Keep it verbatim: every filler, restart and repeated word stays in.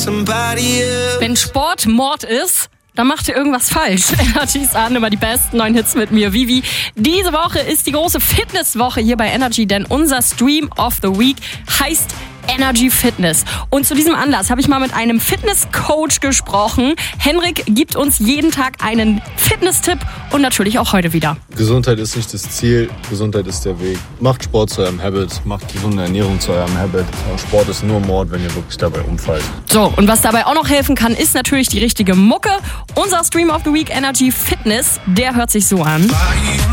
Wenn Sport Mord ist, dann macht ihr irgendwas falsch. Energy ist an, immer die besten neuen Hits mit mir, Vivi. Diese Woche ist die große Fitnesswoche hier bei Energy, denn unser Stream of the Week heißt Energy Fitness. Und zu diesem Anlass habe ich mal mit einem Fitnesscoach gesprochen. Henrik gibt uns jeden Tag einen Fitnesstipp und natürlich auch heute wieder. Gesundheit ist nicht das Ziel, Gesundheit ist der Weg. Macht Sport zu eurem Habit, macht gesunde Ernährung zu eurem Habit. Sport ist nur Mord, wenn ihr wirklich dabei umfallt. So, und was dabei auch noch helfen kann, ist natürlich die richtige Mucke. Unser Stream of the Week Energy Fitness, der hört sich so an.